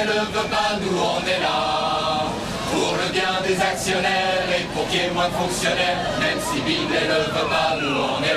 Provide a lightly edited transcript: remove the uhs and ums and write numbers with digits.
ne le veut pas, nous on est là. Pour le bien des actionnaires et pour qu'il y ait moins de fonctionnaires, même si Bill ne le veut pas, nous on est là.